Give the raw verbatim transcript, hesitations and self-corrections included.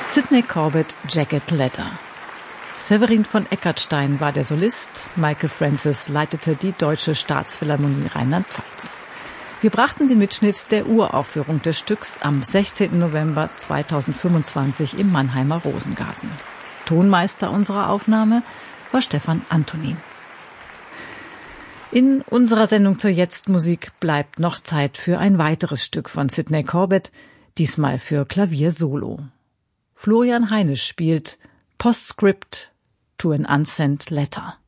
Sidney Corbett, Jagged Letter. Severin von Eckartstein war der Solist, Michael Francis leitete die Deutsche Staatsphilharmonie Rheinland-Pfalz. Wir brachten den Mitschnitt der Uraufführung des Stücks am sechzehnten November zweitausendfünfundzwanzig im Mannheimer Rosengarten. Tonmeister unserer Aufnahme war Stefan Antonin. In unserer Sendung zur Jetzt-Musik bleibt noch Zeit für ein weiteres Stück von Sidney Corbett, diesmal für Klavier Solo. Florian Heinisch spielt Postscript to an Unsent Letter.